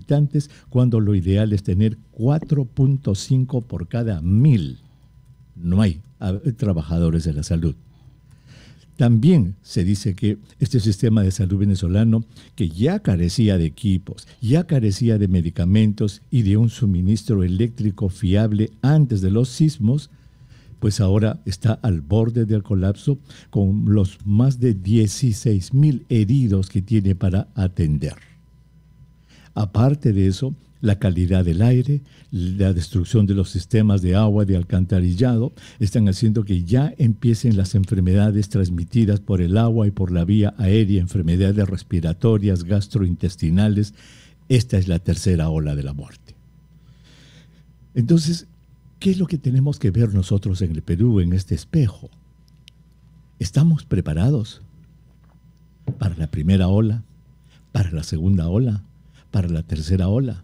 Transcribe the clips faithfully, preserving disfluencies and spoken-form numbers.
habitantes, cuando lo ideal es tener cuatro punto cinco por cada mil. No hay trabajadores de la salud. También se dice que este sistema de salud venezolano, que ya carecía de equipos, ya carecía de medicamentos y de un suministro eléctrico fiable antes de los sismos, pues ahora está al borde del colapso con los más de dieciséis mil heridos que tiene para atender. Aparte de eso, la calidad del aire, la destrucción de los sistemas de agua, de alcantarillado, están haciendo que ya empiecen las enfermedades transmitidas por el agua y por la vía aérea, enfermedades respiratorias, gastrointestinales. Esta es la tercera ola de la muerte. Entonces, ¿qué es lo que tenemos que ver nosotros en el Perú, en este espejo? ¿Estamos preparados para la primera ola, para la segunda ola, para la tercera ola?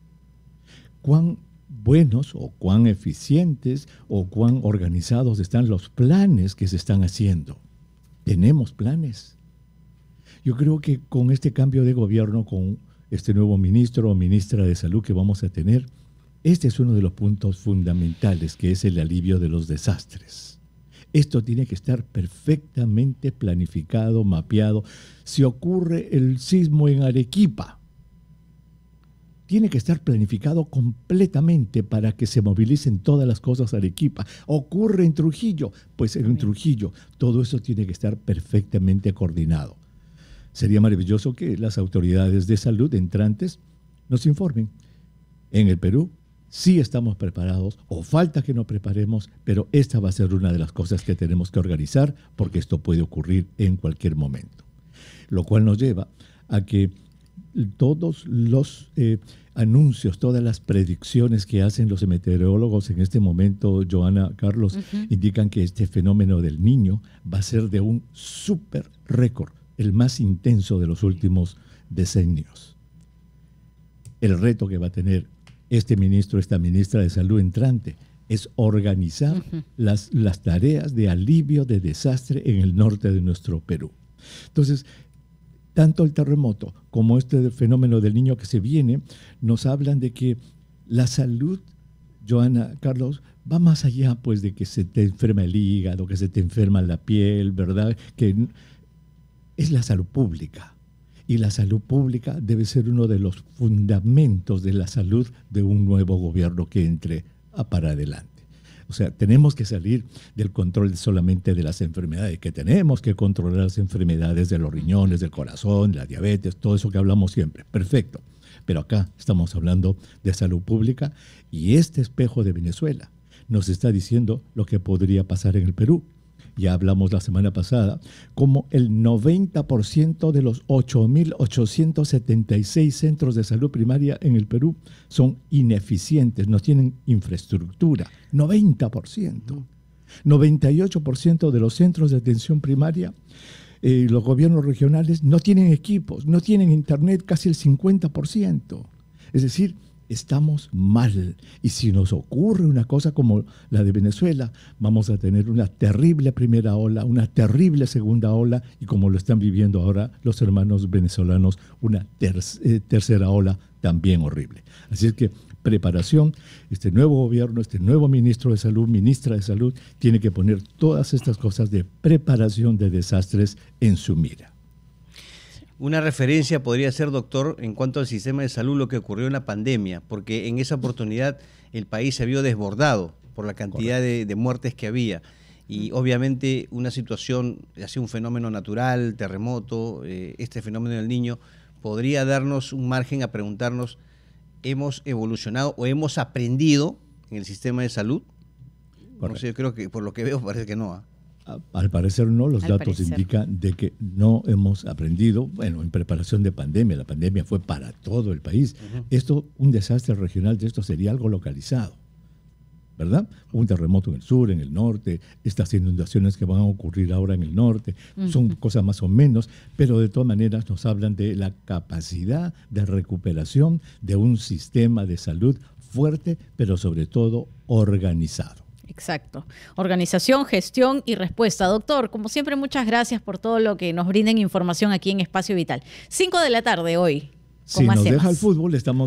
¿Cuán buenos o cuán eficientes o cuán organizados están los planes que se están haciendo? ¿Tenemos planes? Yo creo que con este cambio de gobierno, con este nuevo ministro o ministra de Salud que vamos a tener, este es uno de los puntos fundamentales, que es el alivio de los desastres. Esto tiene que estar perfectamente planificado, mapeado. Si ocurre el sismo en Arequipa, tiene que estar planificado completamente para que se movilicen todas las cosas a Arequipa. Ocurre en Trujillo, pues en Trujillo todo eso tiene que estar perfectamente coordinado. Sería maravilloso que las autoridades de salud entrantes nos informen. En el Perú sí estamos preparados, o falta que nos preparemos, pero esta va a ser una de las cosas que tenemos que organizar, porque esto puede ocurrir en cualquier momento. Lo cual nos lleva a que todos los eh, anuncios, todas las predicciones que hacen los meteorólogos en este momento, Joana, Carlos, uh-huh. indican que este fenómeno del Niño va a ser de un súper récord, el más intenso de los últimos decenios. El reto que va a tener este ministro, esta ministra de Salud entrante, es organizar uh-huh. las, las tareas de alivio de desastre en el norte de nuestro Perú. Entonces, tanto el terremoto como este fenómeno del Niño que se viene, nos hablan de que la salud, Joana, Carlos, va más allá pues de que se te enferma el hígado, que se te enferma la piel, ¿verdad? Que es la salud pública. Y la salud pública debe ser uno de los fundamentos de la salud de un nuevo gobierno que entre a para adelante. O sea, tenemos que salir del control solamente de las enfermedades, que tenemos que controlar las enfermedades de los riñones, del corazón, la diabetes, todo eso que hablamos siempre. Perfecto. Pero acá estamos hablando de salud pública y este espejo de Venezuela nos está diciendo lo que podría pasar en el Perú. Ya hablamos la semana pasada, como el noventa por ciento de los ocho mil ochocientos setenta y seis centros de salud primaria en el Perú son ineficientes, no tienen infraestructura. noventa por ciento. noventa y ocho por ciento de los centros de atención primaria, eh, los gobiernos regionales no tienen equipos, no tienen internet, casi el cincuenta por ciento. Es decir, estamos mal. Y si nos ocurre una cosa como la de Venezuela, vamos a tener una terrible primera ola, una terrible segunda ola, y como lo están viviendo ahora los hermanos venezolanos, una ter eh, tercera ola también horrible. Así es que preparación, este nuevo gobierno, este nuevo ministro de Salud, ministra de Salud, tiene que poner todas estas cosas de preparación de desastres en su mira. Una referencia podría ser, doctor, en cuanto al sistema de salud, lo que ocurrió en la pandemia, porque en esa oportunidad el país se vio desbordado por la cantidad de, de muertes que había. Y obviamente una situación, así un fenómeno natural, terremoto, eh, este fenómeno del Niño, podría darnos un margen a preguntarnos, ¿hemos evolucionado o hemos aprendido en el sistema de salud? Correcto. No sé, yo creo que por lo que veo parece que no, ¿eh? Al parecer no, los Al datos parecer. indican de que no hemos aprendido, bueno, en preparación de pandemia, la pandemia fue para todo el país. Uh-huh. Esto, un desastre regional de esto sería algo localizado, ¿verdad? Un terremoto en el sur, en el norte, estas inundaciones que van a ocurrir ahora en el norte, uh-huh. son cosas más o menos, pero de todas maneras nos hablan de la capacidad de recuperación de un sistema de salud fuerte, pero sobre todo organizado. Exacto. Organización, gestión y respuesta. Doctor, como siempre, muchas gracias por todo lo que nos brinden información aquí en Espacio Vital. Cinco de la tarde hoy. Si nos deja el fútbol, estamos